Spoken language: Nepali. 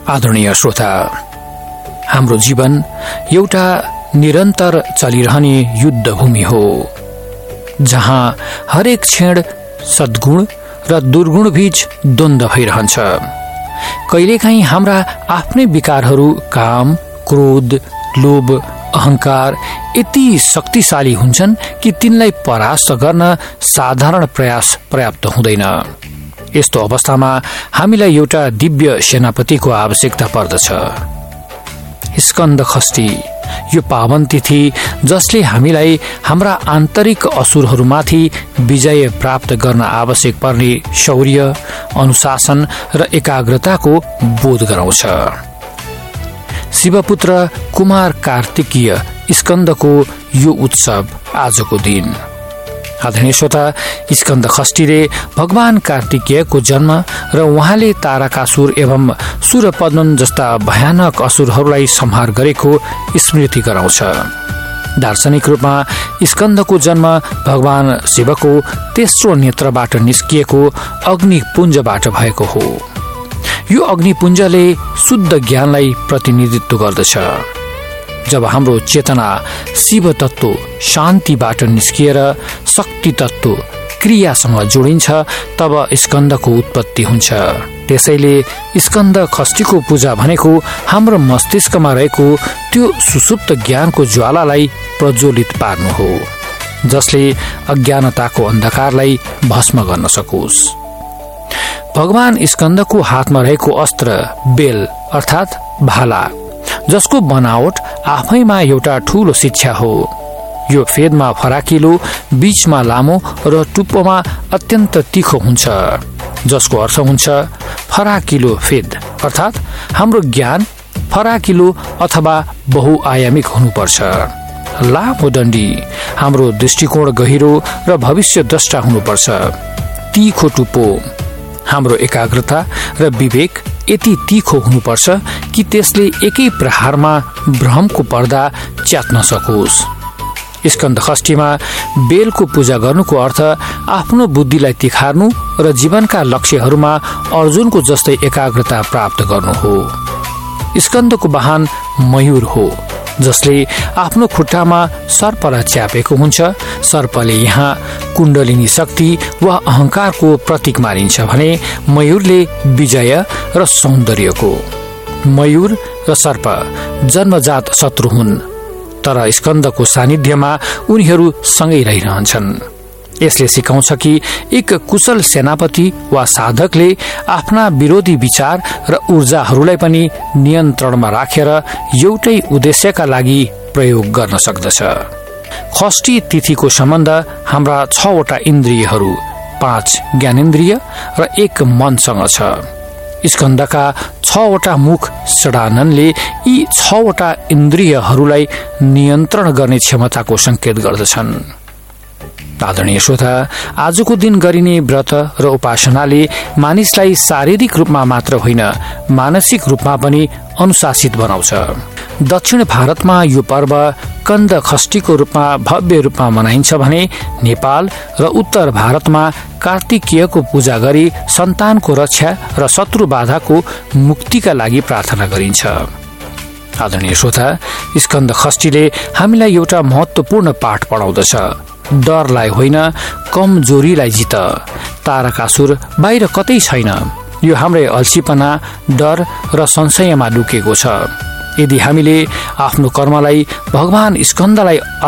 आदरणीय श्रोता, हाम्रो जीवन एउटा निरन्तर चलिरहने युद्धभूमि हो, जहाँ हरेक क्षण सद्गुण र दुर्गुण बीच द्वन्द्व भइरहन्छ। कहिलेकाहीँ हाम्रा आफ्नै विकारहरू काम, क्रोध, लोभ, अहंकार यति शक्तिशाली हुन्छन् कि तिनलाई परास्त गर्न साधारण प्रयास पर्याप्त हुँदैन। यस्तो अवस्थामा हामीलाई एउटा दिव्य सेनापतिको आवश्यकता पर्दछ। स्कन्द षष्ठी यो पावन तिथि जसले हामीलाई हाम्रा आन्तरिक असुरहरूमाथि विजय प्राप्त गर्न आवश्यक पर्ने शौर्य, अनुशासन र एकाग्रताको बोध गराउँछ। शिवपुत्र कुमार कार्तिकीय स्कन्दको यो उत्सव आजको दिन। आदरणीय श्रोता, स्कन्द षष्ठीले भगवान कार्तिकेयको जन्म र उहाँले तारकासुर एवं सूरपद्मन जस्ता भयानक असुरहरूलाई संहार गरेको स्मृति गराउँछ। दार्शनिक रूपमा स्कन्दको जन्म भगवान शिवको तेस्रो नेत्रबाट निस्किएको अग्निपुञ्जबाट भएको हो। यो अग्निपुञ्जले शुद्ध ज्ञानलाई प्रतिनिधित्व गर्दछ। जब हाम्रो चेतना शिव तत्व शान्तिबाट निस्किएर शक्ति तत्व क्रियासँग जोडिन्छ, तब स्कन्दको उत्पत्ति हुन्छ। त्यसैले स्कन्द षष्ठीको पूजा भनेको हाम्रो मस्तिष्कमा रहेको त्यो सुसुप्त ज्ञानको ज्वालालाई प्रज्वलित पार्नु हो, जसले अज्ञानताको अन्धकारलाई भस्म गर्न सकोस्। भगवान स्कन्दको हातमा रहेको अस्त्र बेल अर्थात् भाला, जसको बनावट आफैमा एउटा ठूलो शिक्षा हो। यो फेदमा फराकिलो, बीचमा लामो र टुप्पोमा अत्यन्त तीखो हुन्छ, जसको अर्थ हुन्छ फराकिलो फेद अर्थात् हाम्रो ज्ञान फराकिलो अथवा बहुआयामिक हुनुपर्छ। लामो डन्डी हाम्रो दृष्टिकोण गहिरो र भविष्य द्रष्टा हुनुपर्छ। तीखो टुप्पो हाम्रो एकाग्रता र विवेक यति तीखो हुनुपर्छ कि त्यसले एकै प्रहारमा भ्रमको पर्दा च्यात्न सकोस्। स्कन्द षष्ठीमा बेलको पूजा गर्नुको अर्थ आफ्नो बुद्धिलाई तिखार्नु र जीवनका लक्ष्यहरूमा अर्जुनको जस्तै एकाग्रता प्राप्त गर्नु हो। स्कन्दको वाहन मयूर हो, जसले आफ्नो खुट्टामा सर्पलाई च्यापेको हुन्छ। सर्पले यहाँ कुण्डलिनी शक्ति वा अहंकारको प्रतीक मानिन्छ भने मयूरले विजय र सौन्दर्यको। मयूर र सर्प जन्मजात शत्रु हुन्, तर स्कन्दको सानिध्यमा उनीहरू सँगै रहिरहन्छन्। यसले सिकाउँछ कि एक कुशल सेनापति वा साधकले आफ्ना विरोधी विचार र ऊर्जाहरूलाई पनि नियन्त्रणमा राखेर एउटै उद्देश्यका लागि प्रयोग गर्न सक्दछ। षष्ठी तिथिको सम्बन्ध हाम्रा 6वटा इन्द्रियहरू, 5 ज्ञानेन्द्रिय र 1 मनसँग छ। स्कन्दका 6वटा मुख षडाननले यी 6वटा इन्द्रियहरूलाई नियन्त्रण गर्ने क्षमताको संकेत गर्दछन्। आदरणीय श्रोता, आजको दिन गरिने व्रत र उपासनाले मानिसलाई शारीरिक रूपमा मात्र होइन, मानसिक रूपमा पनि अनुशासित बनाउँछ। दक्षिण भारतमा यो पर्व कन्द षष्ठीको रूपमा भव्य रूपमा मनाइन्छ भने नेपाल र उत्तर भारतमा कार्तिकेयको पूजा गरी सन्तानको रक्षा र शत्रु बाधाको मुक्तिका लागि प्रार्थना गरिन्छ। आदरणीय श्रोता, स्कन्द षष्ठीले हामीलाई एउटा महत्वपूर्ण पाठ पढाउँदछ। डरलाई होइन, कमजोरीलाई जित। तारकासुर बाहिर कतै छैन, यो हाम्रै अल्छीपना, डर र संशयमा लुकेको छ। यदि हामीले आफ्नो कर्मलाई भगवान स्कन्दलाई